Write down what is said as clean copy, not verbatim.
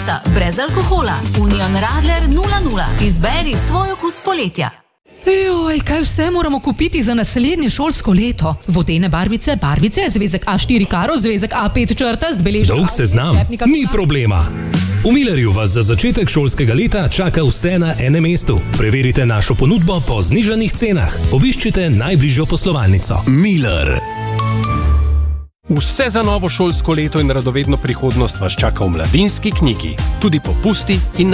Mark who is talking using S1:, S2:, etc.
S1: okusa, brez alkohola. Union Radler 0,0. Izberi svoj okus poletja.
S2: Joj, kaj vse moramo kupiti za naslednje šolsko leto? Vodene barvice, zvezek A4 karo, zvezek A5 črta, zbeležek...
S3: Dolg seznam, ni problema. V Millerju vas za začetek šolskega leta čaka vse na enem mestu. Preverite našo ponudbo po znižanih cenah. Obiščite najbližjo poslovalnico. Miller.
S4: Vse za novo šolsko leto in radovedno prihodnost vas čaka v Mladinski knjigi. Tudi popusti in